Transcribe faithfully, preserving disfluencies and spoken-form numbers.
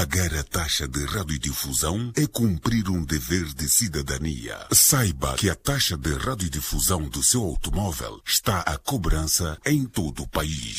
Pagar a taxa de radiodifusão é cumprir um dever de cidadania. Saiba que a taxa de radiodifusão do seu automóvel está à cobrança em todo o país.